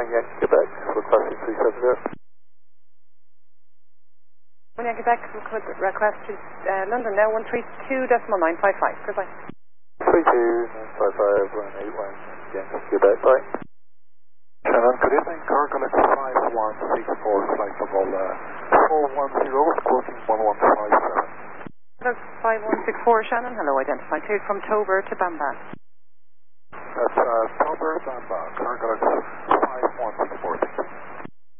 Yankee Quebec for Classic 370. Yankee Quebec request to London now 132.955. Goodbye. 32955, run 81, Yankee Quebec, bye. Shannon, good evening, cargo Galaxy 5164, flight level 410, quoting 1157. 5164 Shannon, hello, identified cleared from Tober to Bamba. That's Tober, Bamba, cargo Galaxy 5164, thank you.